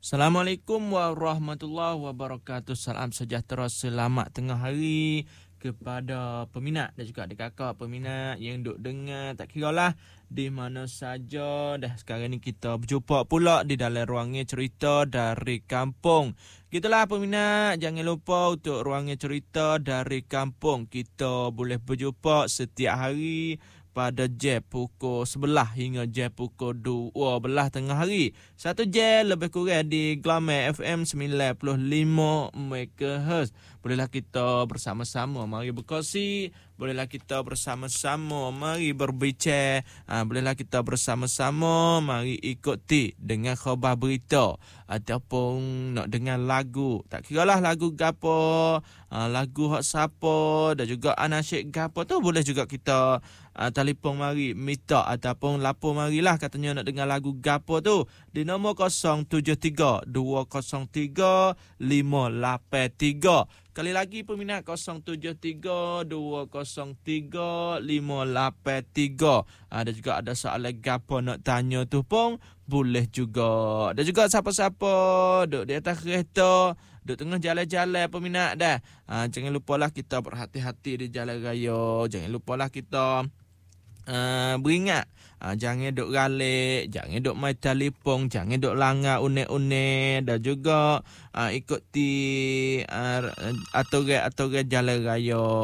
Assalamualaikum warahmatullahi wabarakatuh. Salam sejahtera, selamat tengah hari kepada peminat dan juga adik-kakak peminat yang duk dengar, tak kira lah di mana saja. Dah sekarang ni kita berjumpa pula di dalam ruangnya cerita dari kampung. Gitulah peminat, jangan lupa untuk ruangnya cerita dari kampung. Kita boleh berjumpa setiap hari pada jam pukul 11 hingga jam pukul 12 tengah hari. Satu jam lebih kurang di Glamour FM 95 MHz. Bolehlah kita bersama-sama mari berkongsi, bolehlah kita bersama-sama mari berbicara, bolehlah kita bersama-sama mari ikuti dengan khabar berita ataupun nak dengar lagu. Tak kiralah lagu gapo, lagu hak siapa dan juga anasyid gapo tu boleh juga kita telefon mari minta ataupun lapor marilah katanya nak dengar lagu gapo tu di nombor 073 203 583. Kali lagi peminat 073 203 583. Dan juga ada soalan gapo nak tanya tu pun boleh juga. Dan juga siapa-siapa duduk di atas kereta, duduk tengah jalan-jalan peminat dah. Jangan lupalah kita berhati-hati di jalan raya. Jangan lupalah kita beringat, jangan duk ralik, jangan duk main telefon, jangan duk langgar unek-unek dan juga ikuti aturan-aturan jalan raya.